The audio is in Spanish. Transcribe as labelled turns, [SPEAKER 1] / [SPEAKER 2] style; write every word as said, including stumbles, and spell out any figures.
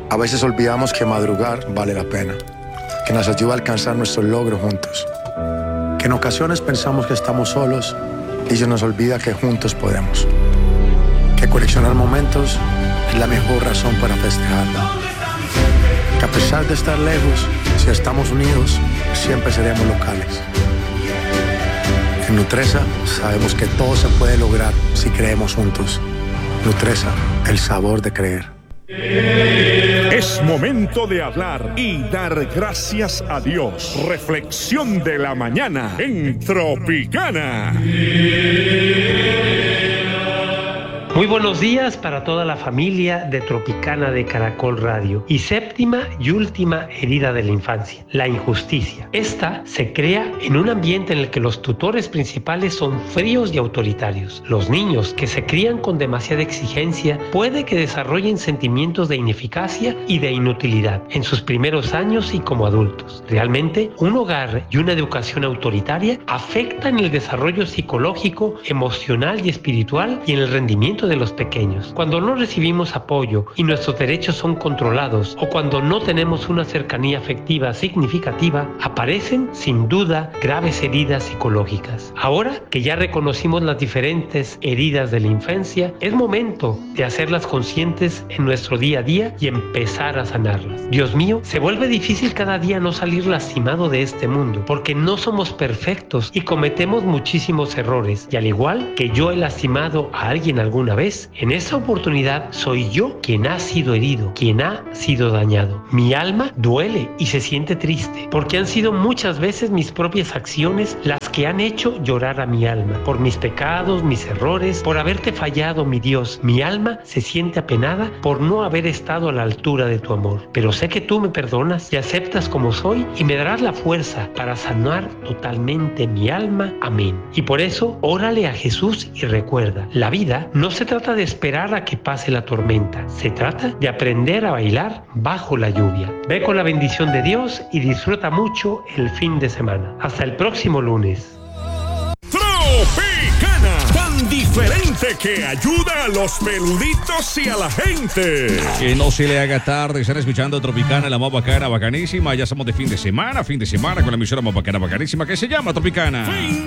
[SPEAKER 1] A veces olvidamos que madrugar vale la pena, que nos ayuda a alcanzar nuestros logros juntos, que en ocasiones pensamos que estamos solos y se nos olvida que juntos podemos, que coleccionar momentos es la mejor razón para festejar, que a pesar de estar lejos, si estamos unidos, siempre seremos locales. En Nutresa sabemos que todo se puede lograr si creemos juntos. Nutresa, el sabor de creer.
[SPEAKER 2] Es momento de hablar y dar gracias a Dios. Reflexión de la mañana en Tropicana.
[SPEAKER 3] Muy buenos días para toda la familia de Tropicana de Caracol Radio. Y séptima y última herida de la infancia, la injusticia. Esta se crea en un ambiente en el que los tutores principales son fríos y autoritarios. Los niños que se crían con demasiada exigencia puede que desarrollen sentimientos de ineficacia y de inutilidad en sus primeros años y como adultos. Realmente, un hogar y una educación autoritaria afectan el desarrollo psicológico, emocional y espiritual y en el rendimiento de los pequeños. Cuando no recibimos apoyo y nuestros derechos son controlados o cuando no tenemos una cercanía afectiva significativa, aparecen sin duda graves heridas psicológicas. Ahora que ya reconocimos las diferentes heridas de la infancia, es momento de hacerlas conscientes en nuestro día a día y empezar a sanarlas. Dios mío, se vuelve difícil cada día no salir lastimado de este mundo, porque no somos perfectos y cometemos muchísimos errores, y al igual que yo he lastimado a alguien alguna vez, en esa oportunidad soy yo quien ha sido herido, quien ha sido dañado. Mi alma duele y se siente triste, porque han sido muchas veces mis propias acciones las que han hecho llorar a mi alma, por mis pecados, mis errores, por haberte fallado, mi Dios. Mi alma se siente apenada por no haber estado a la altura de tu amor, pero sé que tú me perdonas y aceptas como soy y me darás la fuerza para sanar totalmente mi alma. Amén. Y por eso, órale a Jesús y recuerda, la vida no se trata de esperar a que pase la tormenta, se trata de aprender a bailar bajo la lluvia. Ve con la bendición de Dios y disfruta mucho el fin de semana. Hasta el próximo lunes.
[SPEAKER 2] Tropicana, tan diferente que ayuda a los peluditos y a la gente.
[SPEAKER 4] Que no se le haga tarde, están escuchando Tropicana, la más bacana, bacanísima. Ya estamos de fin de semana, fin de semana con la emisora más bacana, bacanísima que se llama Tropicana. Fin